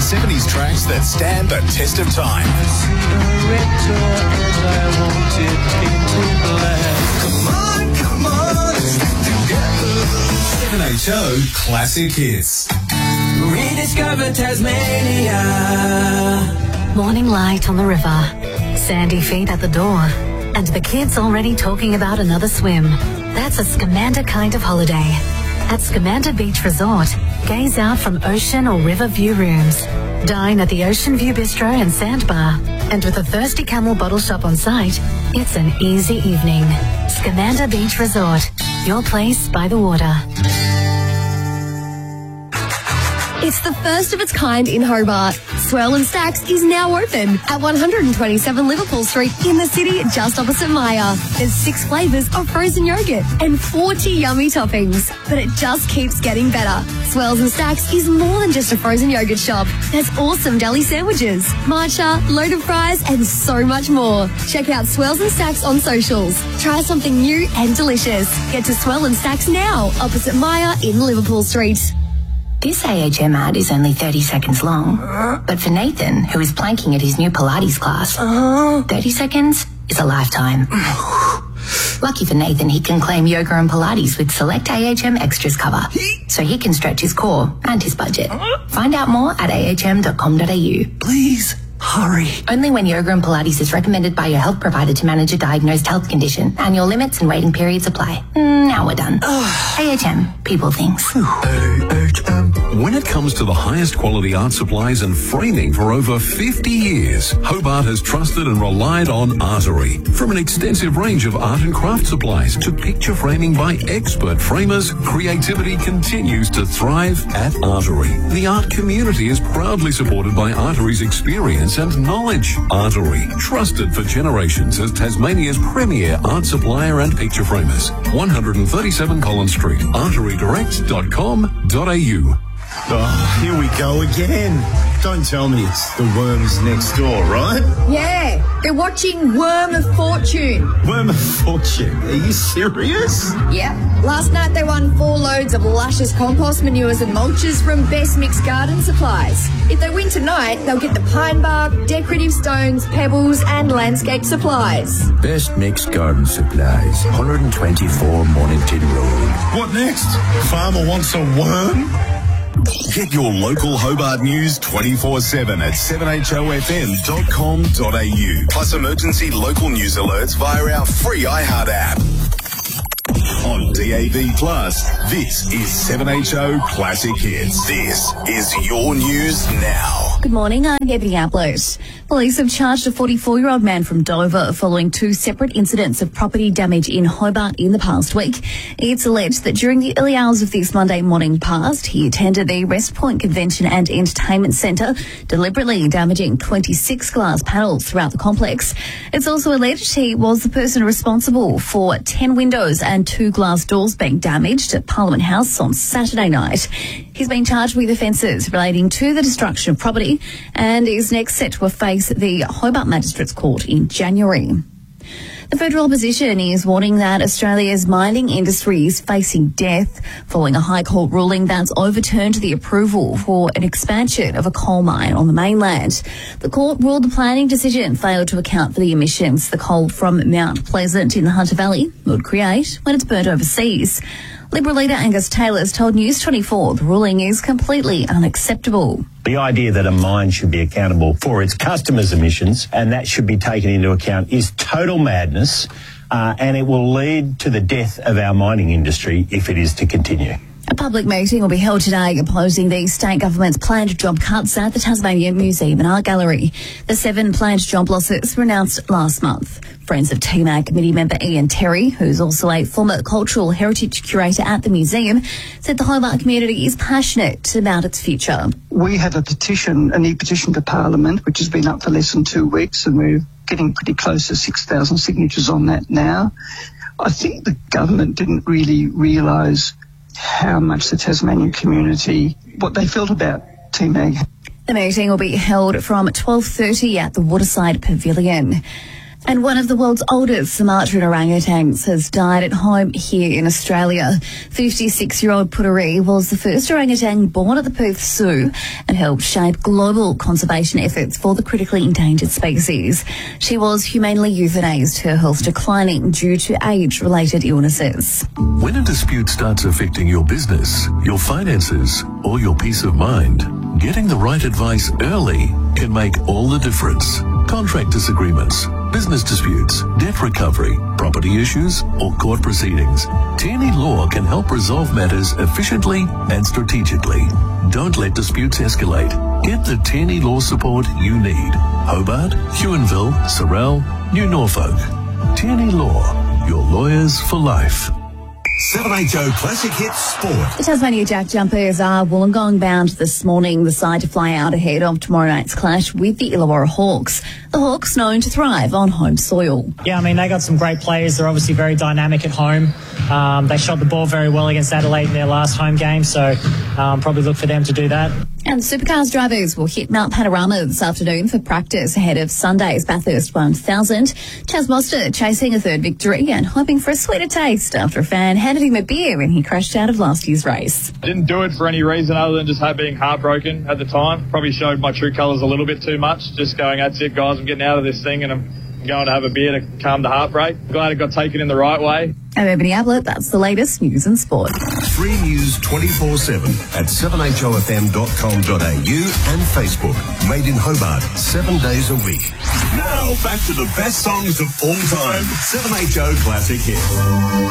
70s tracks that stand the test of time. Come on, stick together. 7HO Classic Hits. Rediscover Tasmania. Morning light on the river, sandy feet at the door, and the kids already talking about another swim. That's a Scamander kind of holiday. At Scamander Beach Resort, gaze out from ocean or river view rooms. Dine at the Ocean View Bistro and Sandbar. And with a Thirsty Camel bottle shop on site, it's an easy evening. Scamander Beach Resort, your place by the water. It's the first of its kind in Hobart. Swirl and Stacks is now open at 127 Liverpool Street in the city just opposite Maya. There's 6 flavours of frozen yogurt and 40 yummy toppings. But it just keeps getting better. Swirls and Stacks is more than just a frozen yogurt shop. There's awesome deli sandwiches, matcha, loaded fries and so much more. Check out Swirls and Stacks on socials. Try something new and delicious. Get to Swirl and Stacks now, opposite Maya in Liverpool Street. This AHM ad is only 30 seconds long, but for Nathan, who is planking at his new Pilates class, 30 seconds is a lifetime. Lucky for Nathan, he can claim yoga and Pilates with select AHM Extras cover, so he can stretch his core and his budget. Find out more at ahm.com.au. Please, hurry. Only when yoga and Pilates is recommended by your health provider to manage a diagnosed health condition. Annual limits and waiting periods apply. Now we're done. AHM, people things. When it comes to the highest quality art supplies and framing for over 50 years, Hobart has trusted and relied on Artery. From an extensive range of art and craft supplies to picture framing by expert framers, creativity continues to thrive at Artery. The art community is proudly supported by Artery's experience and knowledge. Artery, trusted for generations as Tasmania's premier art supplier and picture framers. 137 Collins Street, arterydirect.com.au. Oh, here we go again. Don't tell me it's the worms next door, right? Yeah, they're watching Worm of Fortune. Worm of Fortune? Are you serious? Yep. Last night they won 4 loads of luscious compost manures and mulches from Best Mixed Garden Supplies. If they win tonight, they'll get the pine bark, decorative stones, pebbles and landscape supplies. Best Mixed Garden Supplies, 124 Mornington Road. What next? Farmer wants a worm? Get your local Hobart news 24/7 at 7HOFM.com.au. Plus emergency local news alerts via our free iHeart app. On DAB+, this is 7HO Classic Hits. This is your news now. Good morning, I'm Ebony Ablett. Police have charged a 44-year-old man from Dover following 2 separate incidents of property damage in Hobart in the past week. It's alleged that during the early hours of this Monday morning past, he attended the West Point Convention and Entertainment Centre, deliberately damaging 26 glass panels throughout the complex. It's also alleged he was the person responsible for 10 windows and 2 glass doors being damaged at Parliament House on Saturday night. He's been charged with offences relating to the destruction of property and is next set to face the Hobart Magistrates Court in January. The federal opposition is warning that Australia's mining industry is facing death following a High Court ruling that's overturned the approval for an expansion of a coal mine on the mainland. The court ruled the planning decision failed to account for the emissions the coal from Mount Pleasant in the Hunter Valley would create when it's burnt overseas. Liberal leader Angus Taylor has told News 24 the ruling is completely unacceptable. The idea that a mine should be accountable for its customers' emissions and that should be taken into account is total madness, and it will lead to the death of our mining industry if it is to continue. A public meeting will be held today opposing the state government's planned job cuts at the Tasmania Museum and Art Gallery. The 7 planned job losses were announced last month. Friends of TMAG committee member Ian Terry, who's also a former cultural heritage curator at the museum, said the Hobart community is passionate about its future. We have a petition, an e-petition to Parliament, which has been up for less than 2 weeks, and we're getting pretty close to 6,000 signatures on that now. I think the government didn't really realise how much the Tasmanian community, what they felt about TMAG. The meeting will be held from 12:30 at the Waterside Pavilion. And one of the world's oldest Sumatran orangutans has died at home here in Australia. 56-year-old Puteri was the first orangutan born at the Perth Zoo and helped shape global conservation efforts for the critically endangered species. She was humanely euthanized, her health declining due to age-related illnesses. When a dispute starts affecting your business, your finances, or your peace of mind, getting the right advice early can make all the difference. Contract disagreements, business disputes, debt recovery, property issues, or court proceedings. Tierney Law can help resolve matters efficiently and strategically. Don't let disputes escalate. Get the Tierney Law support you need. Hobart, Huonville, Sorell, New Norfolk. Tierney Law, your lawyers for life. 7HO Classic Hits Sport. The Tasmania Jack Jumpers are Wollongong bound this morning, the side to fly out ahead of tomorrow night's clash with the Illawarra Hawks. The Hawks known to thrive on home soil. Yeah, I mean, they got some great players. They're obviously very dynamic at home. They shot the ball very well against Adelaide in their last home game, so probably look for them to do that. And Supercars drivers will hit Mount Panorama this afternoon for practice ahead of Sunday's Bathurst 1000. Chaz Moster chasing a third victory and hoping for a sweeter taste after a fan handed him a beer when he crashed out of last year's race. Didn't do it for any reason other than just being heartbroken at the time. Probably showed my true colours a little bit too much. Just going, that's it, guys, I'm getting out of this thing and I'm going to have a beer to calm the heartbreak. Glad it got taken in the right way. I'm Ebony Ablett. That's the latest news and sport. Free news 24/7 at 7hofm.com.au and Facebook. Made in Hobart 7 days a week. Now back to the best songs of all time. 7HO Classic Hits.